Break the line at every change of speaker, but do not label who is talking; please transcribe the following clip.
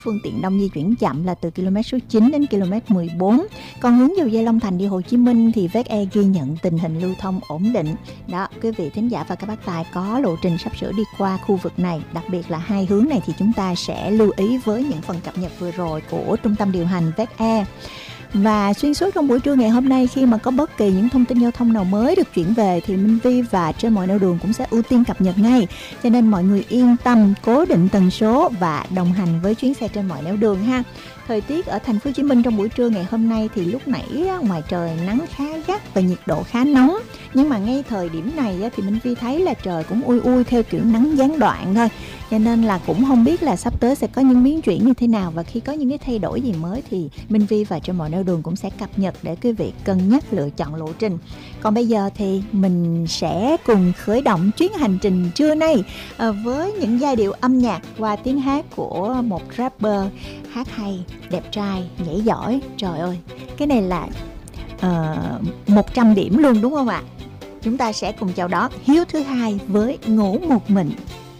phương tiện đông di chuyển chậm là từ km số 9 đến km 14. Còn hướng từ dây Long Thành đi Hồ Chí Minh thì Vec Air ghi nhận tình hình lưu thông ổn định. Đó, quý vị thính giả và các bác tài có lộ trình sắp sửa đi qua khu vực này, đặc biệt là hai hướng này thì chúng ta sẽ lưu ý với những phần cập nhật vừa rồi của trung tâm điều hành Vec Air. Và xuyên suốt trong buổi trưa ngày hôm nay, khi mà có bất kỳ những thông tin giao thông nào mới được chuyển về thì Minh Vi và Trên Mọi Nẻo Đường cũng sẽ ưu tiên cập nhật ngay. Cho nên mọi người yên tâm cố định tần số và đồng hành với chuyến xe Trên Mọi Nẻo Đường ha. Thời tiết ở thành phố Hồ Chí Minh trong buổi trưa ngày hôm nay thì lúc nãy ngoài trời nắng khá gắt và nhiệt độ khá nóng. Nhưng mà ngay thời điểm này thì Minh Vi thấy là trời cũng ui ui theo kiểu nắng gián đoạn thôi. Cho nên là cũng không biết là sắp tới sẽ có những biến chuyển như thế nào, và khi có những cái thay đổi gì mới thì Minh Vi và Trên Mọi Nẻo Đường cũng sẽ cập nhật để quý vị cân nhắc lựa chọn lộ trình. Còn bây giờ thì mình sẽ cùng khởi động chuyến hành trình trưa nay với những giai điệu âm nhạc qua tiếng hát của một rapper hát hay, đẹp trai, nhảy giỏi. Trời ơi, cái này là 100 điểm luôn đúng không ạ? Chúng ta sẽ cùng chào đón Hiếu thứ hai với Ngủ Một Mình.